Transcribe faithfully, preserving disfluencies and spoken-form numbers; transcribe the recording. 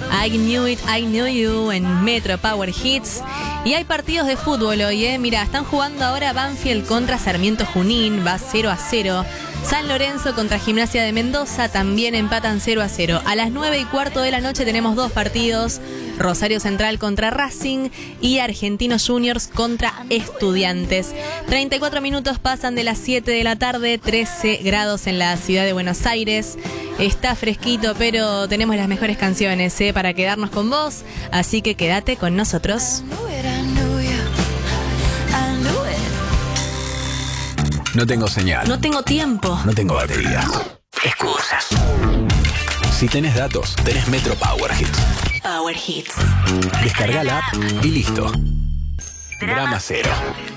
I Knew It, I Knew You en Metro Power Hits. Y hay partidos de fútbol hoy, ¿eh? Mira, están jugando ahora Banfield contra Sarmiento Junín, va cero a cero. San Lorenzo contra Gimnasia de Mendoza, también empatan cero a cero. A las nueve y cuarto de la noche tenemos dos partidos. Rosario Central contra Racing y Argentinos Juniors contra Estudiantes. treinta y cuatro minutos pasan de las siete de la tarde, trece grados en la ciudad de Buenos Aires. Está fresquito, pero tenemos las mejores canciones ¿eh? para quedarnos con vos, así que quédate con nosotros. No tengo señal. No tengo tiempo. No tengo batería. Excusas. Si tenés datos, tenés Metro Power Hits. Power Hits. Descarga la app y listo. Drama cero.